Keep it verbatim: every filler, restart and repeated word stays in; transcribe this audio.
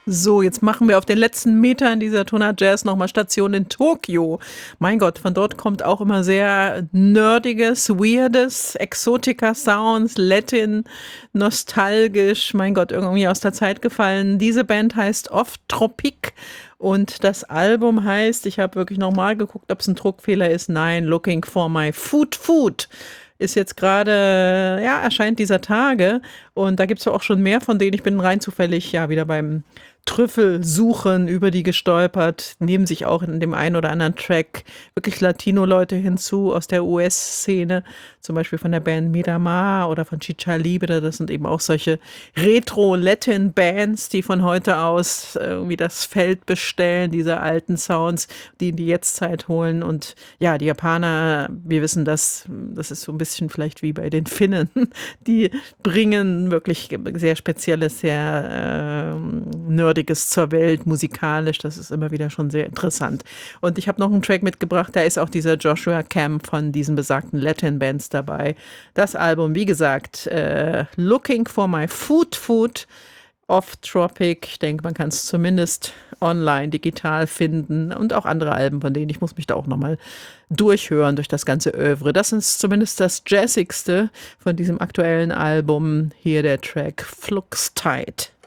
So, jetzt machen wir auf den letzten Metern dieser Tonart Jazz nochmal Station in Tokio. Mein Gott, von dort kommt auch immer sehr nerdiges, weirdes, Exotica-Sounds, Latin, nostalgisch, mein Gott, irgendwie aus der Zeit gefallen. Diese Band heißt Off Tropic und das Album heißt, ich habe wirklich nochmal geguckt, ob es ein Druckfehler ist. Nein, Looking for My Food Food. Ist jetzt gerade, ja, erscheint dieser Tage. Und da gibt es auch schon mehr von denen. Ich bin rein zufällig ja wieder beim Trüffelsuchen über die gestolpert, nehmen sich auch in dem einen oder anderen Track wirklich Latino-Leute hinzu aus der U S-Szene, zum Beispiel von der Band Miramar oder von Chicha Libre. Das sind eben auch solche Retro-Latin-Bands, die von heute aus irgendwie das Feld bestellen, diese alten Sounds, die in die Jetztzeit holen. Und ja, die Japaner, wir wissen das, das ist so ein bisschen vielleicht wie bei den Finnen, die bringen wirklich sehr spezielles, sehr ähm, nerdiges zur Welt, musikalisch, das ist immer wieder schon sehr interessant. Und ich habe noch einen Track mitgebracht, da ist auch dieser Joshua Camp von diesen besagten Latin Bands dabei. Das Album, wie gesagt, äh, Looking for My Food Food Off Tropic. Ich denke, man kann es zumindest online, digital finden und auch andere Alben von denen. Ich muss mich da auch nochmal durchhören durch das ganze Övre. Das ist zumindest das Jazzigste von diesem aktuellen Album. Hier der Track Flux Tide.